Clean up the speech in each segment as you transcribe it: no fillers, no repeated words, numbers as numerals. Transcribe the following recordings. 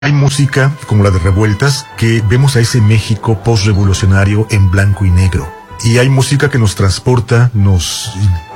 Hay música, como la de Revueltas, que vemos a ese México postrevolucionario en blanco y negro. Y hay música que nos transporta, nos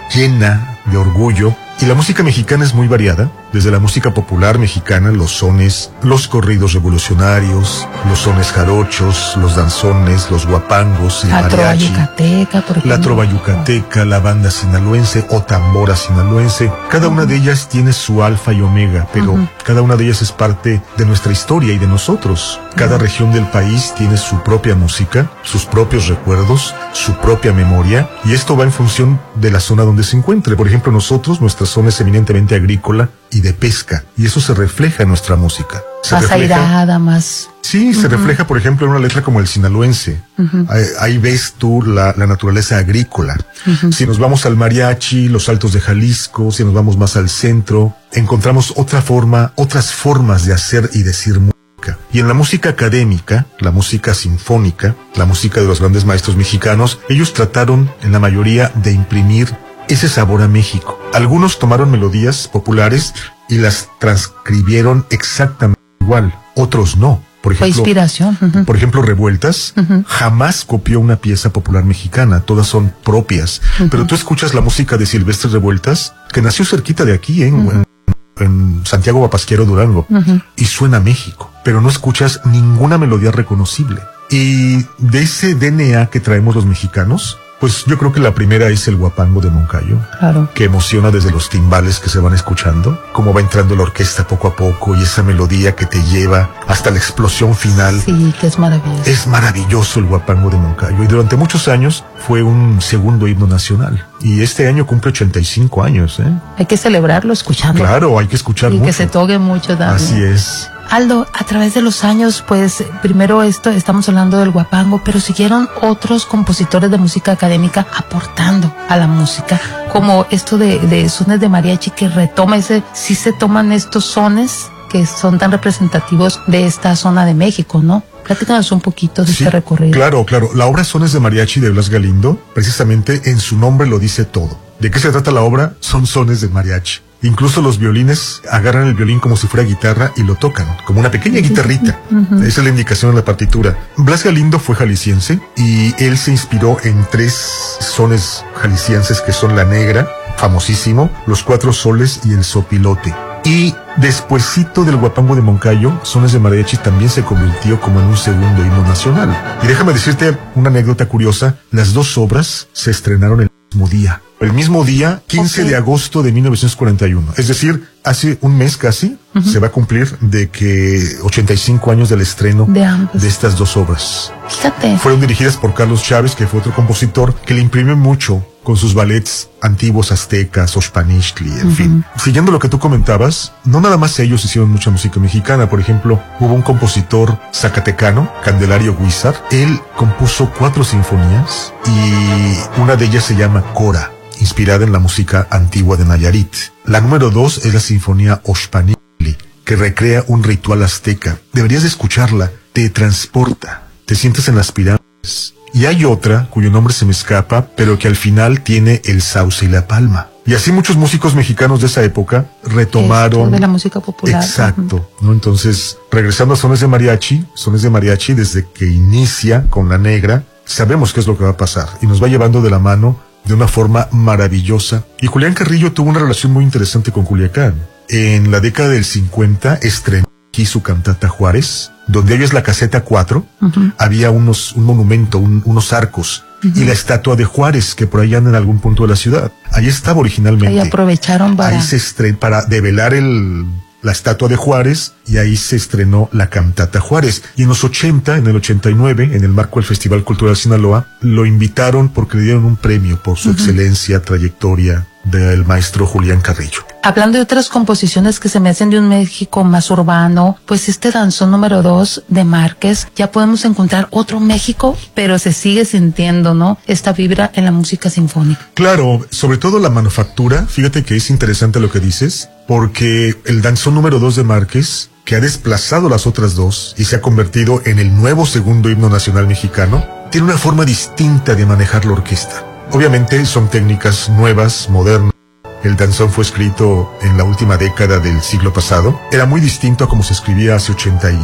llena de orgullo. Y la música mexicana es muy variada, desde la música popular mexicana, los sones, los corridos revolucionarios, los sones jarochos, los danzones, los guapangos, el mariachi, trova yucateca, por ejemplo. La trova yucateca, la banda sinaloense o tambora sinaloense. Cada una de ellas tiene su alfa y omega, pero cada una de ellas es parte de nuestra historia y de nosotros. Cada región del país tiene su propia música, sus propios recuerdos, su propia memoria, y esto va en función de la zona donde se encuentre. Por ejemplo, nosotros, nuestra zona es eminentemente agrícola y de pesca, y eso se refleja en nuestra música. Más airada, más... Sí, se refleja, por ejemplo, en una letra como el sinaloense. Ahí ves tú la naturaleza agrícola. Si nos vamos al mariachi, los altos de Jalisco, si nos vamos más al centro, encontramos otras formas de hacer y decir música. Y en la música académica, la música sinfónica, la música de los grandes maestros mexicanos, ellos trataron, en la mayoría, de imprimir ese sabor a México. Algunos tomaron melodías populares y las transcribieron exactamente igual, otros no. Por ejemplo, fue inspiración. Por ejemplo, Revueltas jamás copió una pieza popular mexicana, todas son propias. Pero tú escuchas la música de Silvestre Revueltas, que nació cerquita de aquí, en Santiago Papasquiaro, Durango, y suena a México, pero no escuchas ninguna melodía reconocible. Y de ese DNA que traemos los mexicanos, pues yo creo que la primera es el guapango de Moncayo, claro, que emociona desde los timbales que se van escuchando, cómo va entrando la orquesta poco a poco y esa melodía que te lleva hasta la explosión final. Sí, que es maravilloso. Es maravilloso el guapango de Moncayo, y durante muchos años fue un segundo himno nacional, y este año cumple 85 años. Hay que celebrarlo escuchando. Claro, hay que escuchar mucho. Y que se toque mucho también. Así es. Aldo, a través de los años, pues, primero estamos hablando del guapango, pero siguieron otros compositores de música académica aportando a la música, como esto de sones de mariachi, que retoma sí se toman estos sones que son tan representativos de esta zona de México, ¿no? Platícanos un poquito de este recorrido. Claro. La obra Sones de Mariachi de Blas Galindo, precisamente en su nombre lo dice todo. ¿De qué se trata la obra? Son sones de mariachi. Incluso los violines agarran el violín como si fuera guitarra y lo tocan, como una pequeña guitarrita. Esa es la indicación en la partitura. Blas Galindo fue jalisciense y él se inspiró en 3 sones jaliscienses que son La Negra, famosísimo, Los Cuatro Soles y El Sopilote. Y despuesito del guapango de Moncayo, Sones de Mariachi también se convirtió como en un segundo himno nacional. Y déjame decirte una anécdota curiosa, las 2 obras se estrenaron el mismo día. El mismo día, 15 de agosto de 1941. Es decir, hace un mes casi se va a cumplir de que 85 años del estreno de estas 2 obras. Fíjate. Fueron dirigidas por Carlos Chávez, que fue otro compositor que le imprimió mucho con sus ballets antiguos aztecas, Oxpanixtli, en fin. Siguiendo lo que tú comentabas, no nada más ellos hicieron mucha música mexicana. Por ejemplo, hubo un compositor zacatecano, Candelario Guízar. Él compuso 4 sinfonías y una de ellas se llama Cora, inspirada en la música antigua de Nayarit. La número 2 es la sinfonía Oxpanixtli, que recrea un ritual azteca. Deberías de escucharla, te transporta, te sientes en las pirámides. Y hay otra, cuyo nombre se me escapa, pero que al final tiene el sauce y la palma. Y así muchos músicos mexicanos de esa época retomaron... de la música popular. Exacto, ¿no? Entonces, regresando a Sones de Mariachi, desde que inicia con La Negra, sabemos qué es lo que va a pasar, y nos va llevando de la mano de una forma maravillosa. Y Julián Carrillo tuvo una relación muy interesante con Culiacán. En la década del 50 estrenó aquí su cantata Juárez, donde hoy es la caseta 4, había un monumento, unos arcos, y la estatua de Juárez, que por ahí anda en algún punto de la ciudad. Ahí estaba originalmente. Ahí aprovecharon para... Ahí se estrenó para develar la estatua de Juárez, y ahí se estrenó la cantata Juárez. Y en los 80, en el 89, en el marco del Festival Cultural Sinaloa, lo invitaron porque le dieron un premio por su excelencia, trayectoria, del maestro Julián Carrillo. Hablando de otras composiciones que se me hacen de un México más urbano, pues este danzón número 2 de Márquez, ya podemos encontrar otro México, pero se sigue sintiendo, ¿no?, esta vibra en la música sinfónica. Claro, sobre todo la manufactura. Fíjate que es interesante lo que dices, porque el danzón número 2 de Márquez, que ha desplazado las otras 2 y se ha convertido en el nuevo segundo himno nacional mexicano, tiene una forma distinta de manejar la orquesta. Obviamente son técnicas nuevas, modernas, el danzón fue escrito en la última década del siglo pasado, era muy distinto a como se escribía hace 80